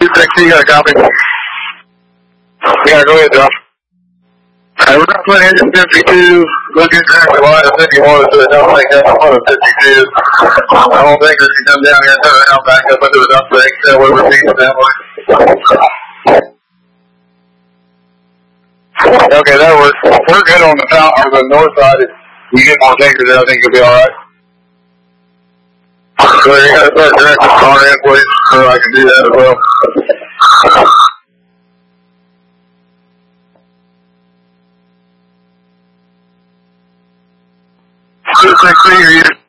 260, you got a copy? Yeah, go ahead, Josh. We're going to put engine 52, look at exactly why the 51 is to the dump tank, that's one of 52. I don't think that you come down here and turn around back up into the dump tank, so we'll repeat it that way. Okay, that works. We're good on the south or the north side. If you get more tankers there, I think you'll be alright. So you gotta start directing the car in, please, so I can do that as well. 260, are you